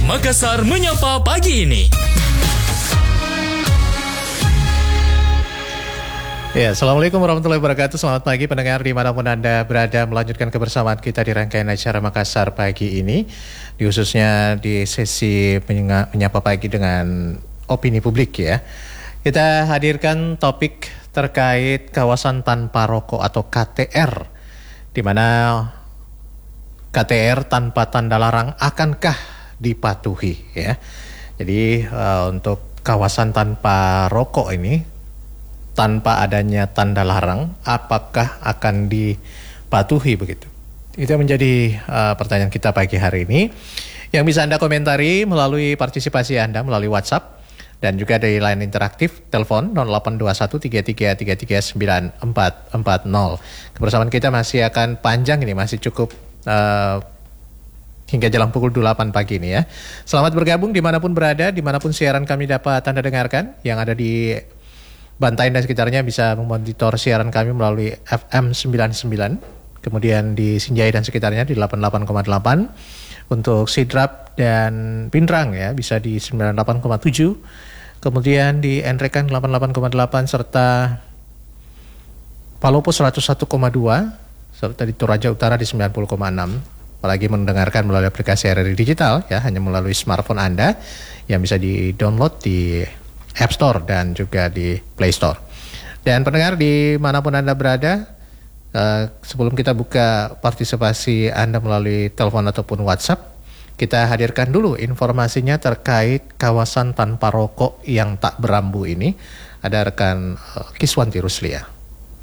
Makassar Menyapa Pagi ini. Ya, Assalamualaikum warahmatullahi wabarakatuh. Selamat pagi pendengar dimanapun Anda berada. Melanjutkan kebersamaan kita di rangkaian acara Makassar Pagi ini, khususnya di sesi Menyapa Pagi dengan opini publik ya. Kita hadirkan topik terkait kawasan tanpa rokok atau KTR, di mana KTR tanpa tanda larang akankah dipatuhi ya. Jadi untuk kawasan tanpa rokok ini, tanpa adanya tanda larang, apakah akan dipatuhi begitu? Itu menjadi pertanyaan kita pagi hari ini, yang bisa Anda komentari melalui partisipasi Anda melalui WhatsApp dan juga dari line interaktif telepon 0821333440. Kebersamaan kita masih akan panjang ini, masih cukup hingga jelang pukul 8 pagi ini ya. Selamat bergabung dimanapun berada, dimanapun siaran kami dapat Anda dengarkan. Yang ada di Bantaeng dan sekitarnya bisa memonitor siaran kami melalui FM 99. Kemudian di Sinjai dan sekitarnya di 88,8. Untuk Sidrap dan Pindrang ya bisa di 98,7. Kemudian di Enrekan 88,8 serta Palopo 101,2 serta di Toraja Utara di 90,6. Apalagi mendengarkan melalui aplikasi RRI Digital ya, hanya melalui smartphone Anda yang bisa di-download di App Store dan juga di Play Store. Dan pendengar dimanapun Anda berada, sebelum kita buka partisipasi Anda melalui telepon ataupun WhatsApp, kita hadirkan dulu informasinya terkait kawasan tanpa rokok yang tak berambu ini. Ada rekan Kiswanti Ruslia.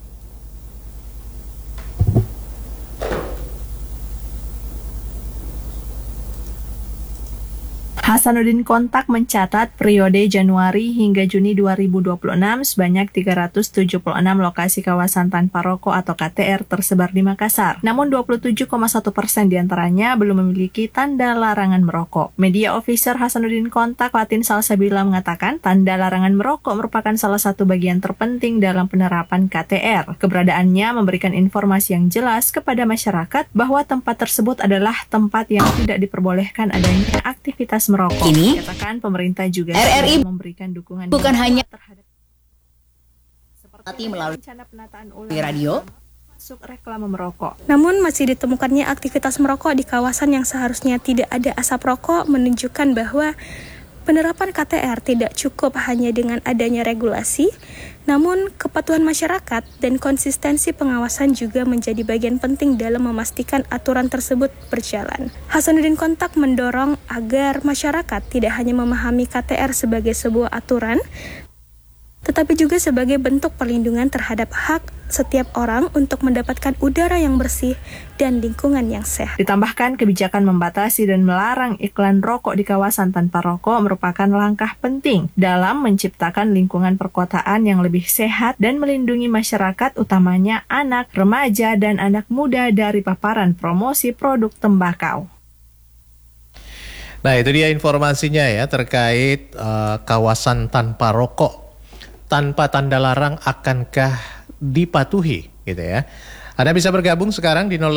Hasanuddin Kontak mencatat periode Januari hingga Juni 2026 sebanyak 376 lokasi kawasan tanpa rokok atau KTR tersebar di Makassar. Namun 27,1% diantaranya belum memiliki tanda larangan merokok. Media officer Hasanuddin Kontak, Fatin Salsabila mengatakan tanda larangan merokok merupakan salah satu bagian terpenting dalam penerapan KTR. Keberadaannya memberikan informasi yang jelas kepada masyarakat bahwa tempat tersebut adalah tempat yang tidak diperbolehkan adanya aktivitas merokok. Ini Katakan pemerintah juga RRI memberikan dukungan bukan hanya terhadap seperti melalui rencana penataan ulang radio masuk reklame merokok. Namun masih ditemukannya aktivitas merokok di kawasan yang seharusnya tidak ada asap rokok, menunjukkan bahwa penerapan KTR tidak cukup hanya dengan adanya regulasi, namun kepatuhan masyarakat dan konsistensi pengawasan juga menjadi bagian penting dalam memastikan aturan tersebut berjalan. Hasanuddin Kontak mendorong agar masyarakat tidak hanya memahami KTR sebagai sebuah aturan, tetapi juga sebagai bentuk perlindungan terhadap hak setiap orang untuk mendapatkan udara yang bersih dan lingkungan yang sehat. Ditambahkan, kebijakan membatasi dan melarang iklan rokok di kawasan tanpa rokok merupakan langkah penting dalam menciptakan lingkungan perkotaan yang lebih sehat dan melindungi masyarakat, utamanya anak, remaja, dan anak muda dari paparan promosi produk tembakau. Nah, itu dia informasinya ya terkait kawasan tanpa rokok tanpa tanda larang akankah dipatuhi gitu ya. Anda bisa bergabung sekarang di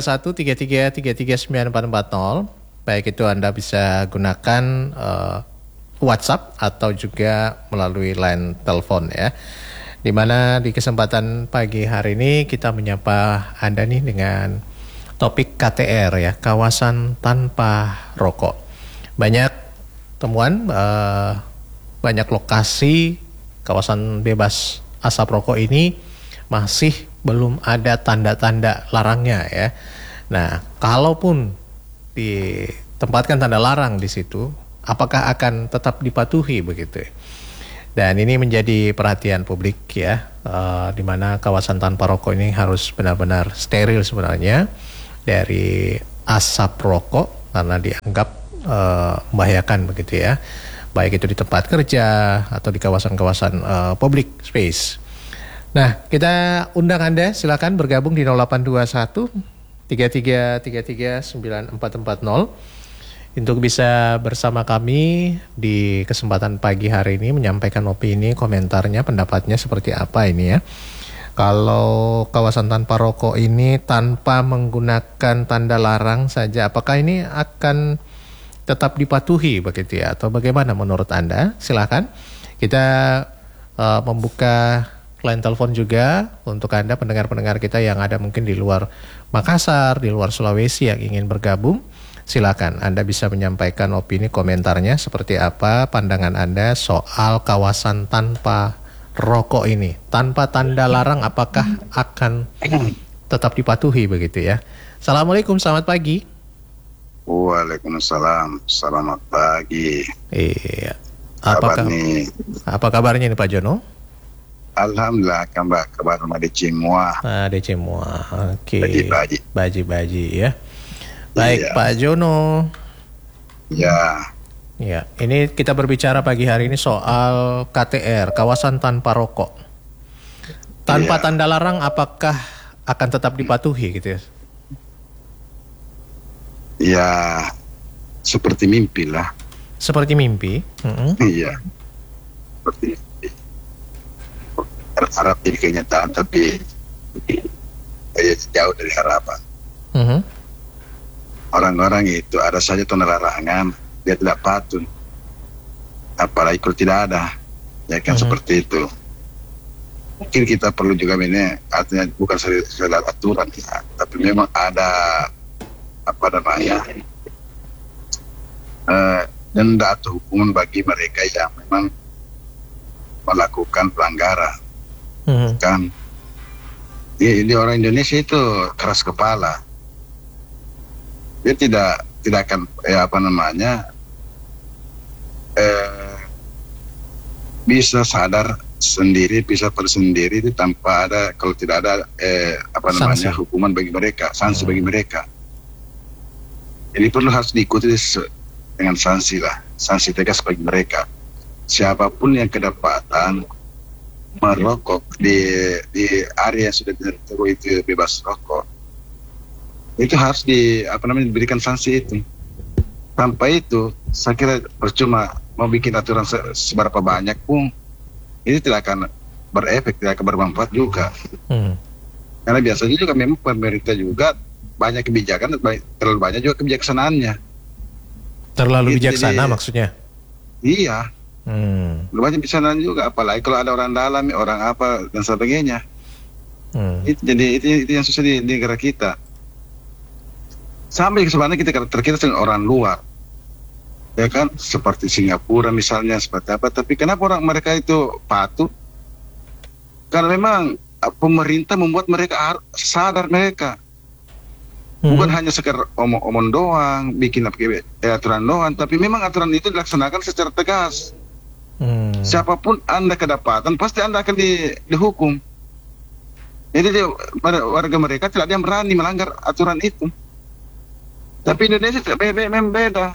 082133339440. Baik itu Anda bisa gunakan WhatsApp atau juga melalui line telepon ya. Di mana di kesempatan pagi hari ini kita menyapa Anda nih dengan topik KTR ya, kawasan tanpa rokok. Banyak temuan, banyak lokasi kawasan bebas asap rokok ini masih belum ada tanda-tanda larangnya ya. Nah, kalaupun ditempatkan tanda larang di situ, apakah akan tetap dipatuhi begitu? Dan ini menjadi perhatian publik ya, di mana kawasan tanpa rokok ini harus benar-benar steril sebenarnya dari asap rokok karena dianggap membahayakan begitu ya. Baik itu di tempat kerja atau di kawasan-kawasan public space. Nah, kita undang Anda, silakan bergabung di 0821 3333 9440 untuk bisa bersama kami di kesempatan pagi hari ini menyampaikan opini, komentarnya, pendapatnya seperti apa ini ya. Kalau kawasan tanpa rokok ini tanpa menggunakan tanda larang saja, apakah ini akan tetap dipatuhi begitu ya, atau bagaimana menurut Anda? Silakan. Kita membuka line telepon juga untuk Anda pendengar-pendengar kita yang ada mungkin di luar Makassar, di luar Sulawesi yang ingin bergabung. Silakan Anda bisa menyampaikan opini komentarnya seperti apa pandangan Anda soal kawasan tanpa rokok ini. Tanpa tanda larang apakah akan tetap dipatuhi begitu ya. Assalamualaikum, selamat pagi. Waalaikumsalam, selamat pagi. Iya. Apa kabarnya nih Pak Jono? Alhamdulillah, kabar di semua. Di semua. Oke. Baji. Ya. Baik, iya. Pak Jono. Ya. Ya, ini kita berbicara pagi hari ini soal KTR, kawasan tanpa rokok. Tanpa tanda larang apakah akan tetap dipatuhi gitu ya? Ya, seperti mimpi lah. Seperti mimpi? Iya. Seperti mimpi. Harap jadi kenyataan, tapi jauh dari harapan. Orang-orang itu ada saja tanda larangan, dia tidak patuh. Apalagi kalau tidak ada, ya kan seperti itu. Mungkin kita perlu juga ini, artinya bukan segala aturan ya, tapi memang ada denda atau hukuman bagi mereka yang memang melakukan pelanggaran. Kan ini orang Indonesia itu keras kepala, dia tidak akan bisa sadar sendiri, bisa bersendiri itu tanpa ada, kalau tidak ada hukuman bagi mereka, sanksi bagi mereka. Ini perlu harus diikuti dengan sanksi tegas bagi mereka. Siapapun yang kedapatan merokok di area yang sudah ditentukan itu bebas rokok, itu harus diberikan sanksi itu. Tanpa itu, saya kira percuma mau bikin aturan seberapa banyak pun, ini tidak akan berefek, tidak akan bermanfaat juga. Karena biasanya juga memang pemerintah juga banyak kebijakan, terlalu banyak juga kebijaksanaannya. Terlalu bijaksana maksudnya? Iya. Banyak kebijaksanaan juga, apalagi kalau ada orang dalam, orang apa dan sebagainya. Itu yang susah di negara kita. Sampai sebenarnya kita terkira dengan orang luar, ya kan, seperti Singapura misalnya, seperti apa. Tapi kenapa orang mereka itu patuh? Karena memang pemerintah membuat mereka sadar mereka. Bukan hanya sekedar omong doang, bikin aturan doang, tapi memang aturan itu dilaksanakan secara tegas. Siapapun Anda kedapatan, pasti Anda akan dihukum. Jadi warga mereka tidak ada yang berani melanggar aturan itu. Tapi Indonesia memang beda.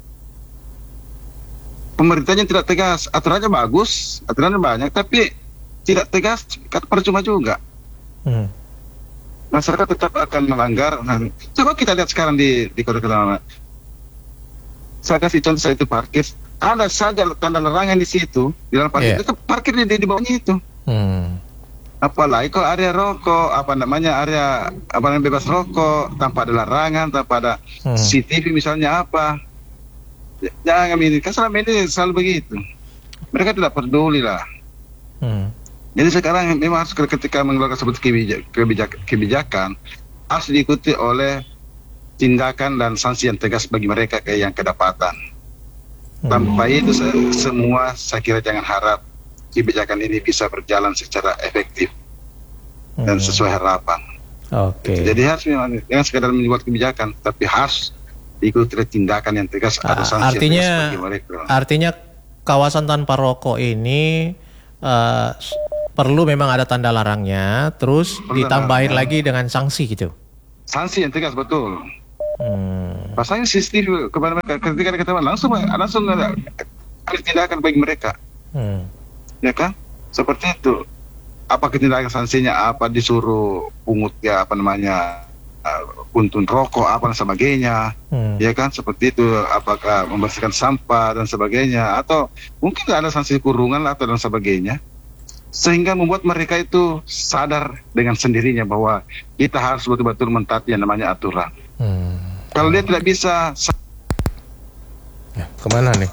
Pemerintahnya tidak tegas, aturannya bagus, aturannya banyak, tapi tidak tegas, percuma juga. Masyarakat tetap akan melanggar. Coba kita lihat sekarang di Kota Kediri. Saya kasih contoh, saya itu parkir, ada saja tanda larangan di situ, di dalam parkir itu parkir di bawahnya itu. Apalagi kalau area rokok, area bebas rokok, tanpa ada larangan, tanpa ada CCTV misalnya apa. Jangan ini, kan selama ini selalu begitu. Mereka tidak peduli lah. Jadi sekarang memang harus ketika mengeluarkan sebuah kebijakan harus diikuti oleh tindakan dan sanksi yang tegas bagi mereka yang kedapatan. Tanpa itu semua saya kira jangan harap kebijakan ini bisa berjalan secara efektif dan sesuai harapan. Jadi harus jangan sekedar membuat kebijakan, tapi harus diikuti tindakan yang tegas atau sanksi yang tegas bagi mereka. Artinya kawasan tanpa rokok ini perlu memang ada tanda larangnya, terus ditambahin lagi dengan sanksi gitu. Sanksi yang tegas, betul. Pasangnya CCTV kepada mereka, ketika dikatakan langsung ada tindakan bagi mereka. Ya kan? Seperti itu. Apa tindakan sanksinya, apa disuruh pungut ya puntun rokok apa dan sebagainya. Ya kan, seperti itu. Apakah membersihkan sampah dan sebagainya, atau mungkin ada sanksi kurungan atau dan sebagainya, sehingga membuat mereka itu sadar dengan sendirinya bahwa kita harus betul-betul mentaati yang namanya aturan. Kalau dia tidak bisa, Ya, kemana nih?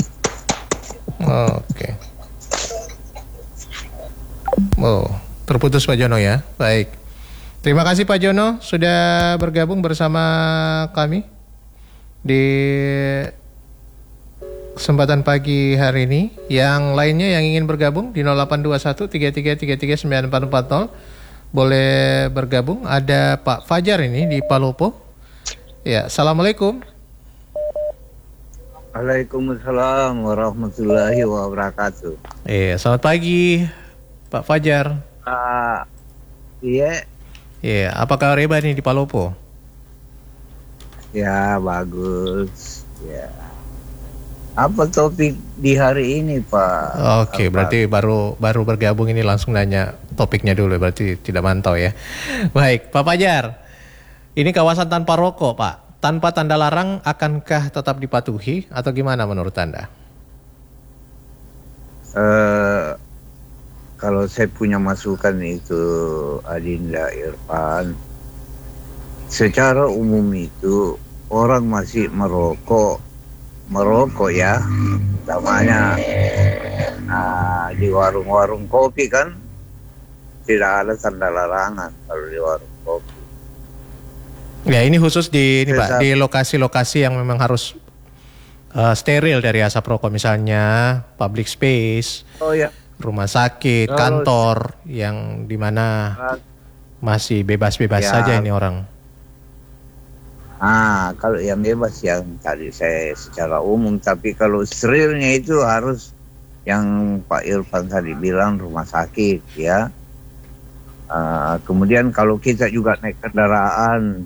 Oke. Oh, terputus Pak Jono ya. Baik. Terima kasih Pak Jono sudah bergabung bersama kami di kesempatan pagi hari ini. Yang lainnya yang ingin bergabung di 0821 3333 9440 boleh bergabung. Ada Pak Fajar ini di Palopo. Ya, assalamualaikum. Waalaikumsalam warahmatullahi wabarakatuh. Selamat pagi Pak Fajar. Iya. Iya, apa kabar nih di Palopo? Ya, bagus. Ya. Apa topik di hari ini, Pak? Oke, berarti baru bergabung ini langsung nanya topiknya dulu, berarti tidak mantau ya. Baik, Pak Fajar. Ini kawasan tanpa rokok, Pak. Tanpa tanda larang akankah tetap dipatuhi atau gimana menurut Anda? Kalau saya punya masukan itu, Adinda Irfan, secara umum itu orang masih merokok ya, namanya di warung-warung kopi kan tidak ada tanda larangan kalau di warung kopi. Ya, ini khusus di ini Pak, di lokasi-lokasi yang memang harus steril dari asap rokok, misalnya public space. Oh ya. Rumah sakit, kantor yang dimana masih bebas-bebas ya, saja ini orang. Kalau yang bebas yang tadi saya secara umum, tapi kalau sterilnya itu harus yang Pak Irfan tadi bilang rumah sakit ya. Kemudian kalau kita juga naik kendaraan,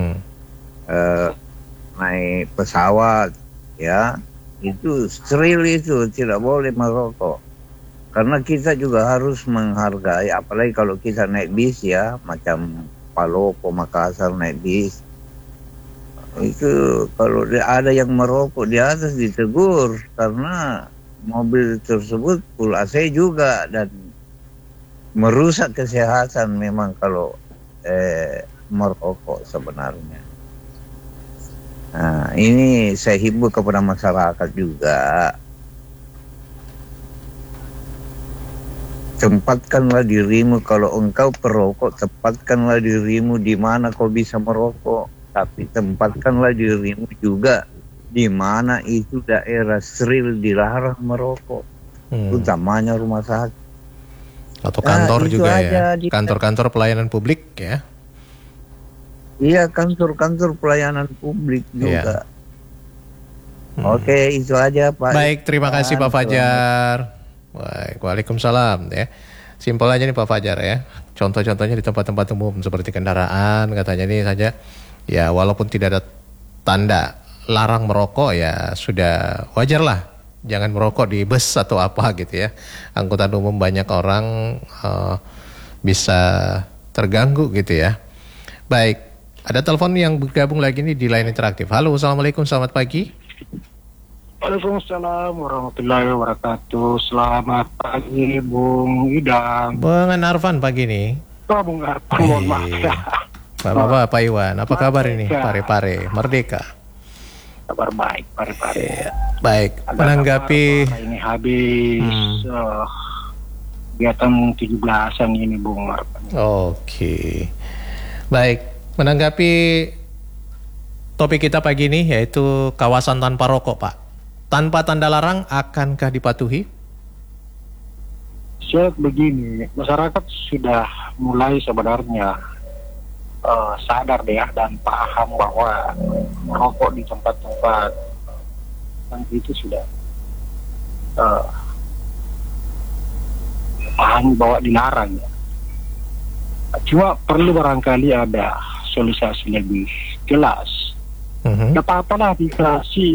naik pesawat ya, itu steril, itu tidak boleh merokok. Karena kita juga harus menghargai, apalagi kalau kita naik bis ya, macam Palopo, Makassar naik bis. Itu kalau ada yang merokok di atas ditegur, karena mobil tersebut full AC juga dan merusak kesehatan memang kalau merokok sebenarnya. Nah, ini saya himbau kepada masyarakat juga. Tempatkanlah dirimu, kalau engkau perokok, tempatkanlah dirimu di mana kau bisa merokok. Tapi tempatkanlah dirimu juga di mana itu daerah steril, dilarang merokok. Utamanya rumah sakit. Atau kantor juga ya, kantor-kantor pelayanan publik ya. Iya, kantor-kantor pelayanan publik juga. Oke, itu aja Pak. Baik, terima kasih Pak Fajar. Baik, waalaikumsalam ya. Simpel aja nih Pak Fajar ya. Contoh-contohnya di tempat-tempat umum seperti kendaraan, katanya ini saja. Ya, walaupun tidak ada tanda larang merokok ya sudah wajar lah. Jangan merokok di bus atau apa gitu ya. Angkutan umum banyak orang bisa terganggu gitu ya. Baik, ada telepon yang bergabung lagi nih di line interaktif. Halo, assalamualaikum, selamat pagi. Waalaikumsalam warahmatullahi wabarakatuh. Selamat pagi Bung Idam. Bung Arfan pagi nih. Bung Arfan, mohon maaf. Bapak Iwan, apa kabar ini? Pare-pare, Merdeka. Kabar baik, pare-pare. Baik, menanggapi ini habis kegiatan 17-an ini Bung Arfan. Oke. Baik, menanggapi topik kita pagi ini yaitu kawasan tanpa rokok, Pak. Tanpa tanda larang akankah dipatuhi? Saya begini, masyarakat sudah mulai sebenarnya sadar ya dan paham bahwa merokok di tempat-tempat itu sudah paham bahwa dilarang ya. Cuma perlu barangkali ada solusi lebih jelas. Tidak apa-apalah dikasih